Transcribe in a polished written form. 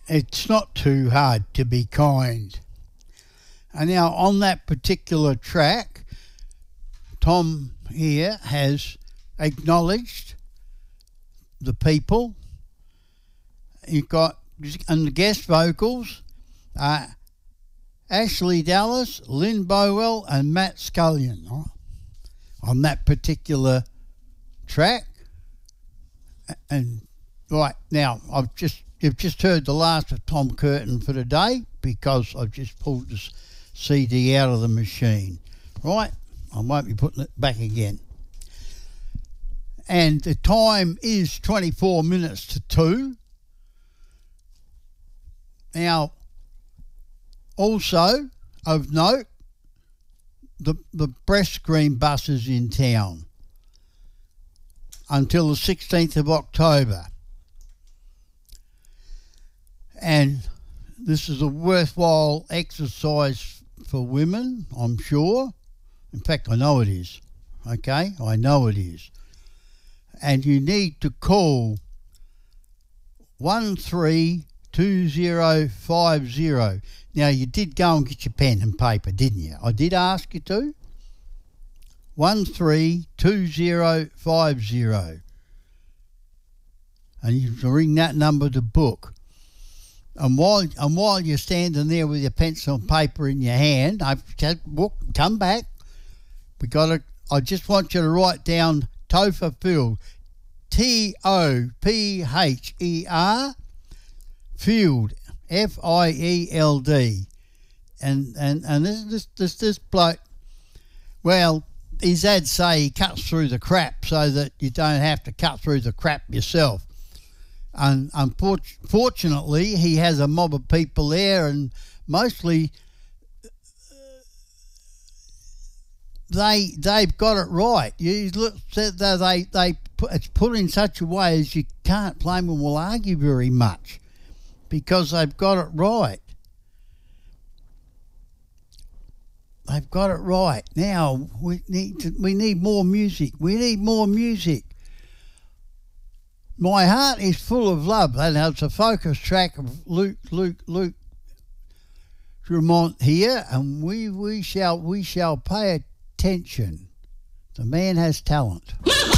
It's not too hard to be kind. And now on that particular track, Tom here has acknowledged the people. You've got, and the guest vocals are Ashley Dallas, Lynn Bowell and Matt Scullion on that particular track. And right now, you've just heard the last of Tom Curtin for today because I've just pulled this CD out of the machine. Right, I won't be putting it back again. And the time is 24 minutes to 2. Now, also of note, the breast cream bus is in town until the 16th of October. And this is a worthwhile exercise for women, I'm sure. In fact, I know it is. Okay? I know it is. And you need to call 132050. Now, you did go and get your pen and paper, didn't you? I did ask you to. 132050. And you can ring that number to book. And while you're standing there with your pencil and paper in your hand, I've said, come back. I just want you to write down Topher Field, Topher, Field, Field, and this bloke. Well, his ads say he cuts through the crap so that you don't have to cut through the crap yourself. And unfortunately, he has a mob of people there, and mostly they've got it right. You look, it's put in such a way as you can't blame them or argue very much because they've got it right. They've got it right. Now we need more music. We need more music. My Heart is Full of Love. And it's a focus track of Luke Drummond here, and we shall pay attention. The man has talent.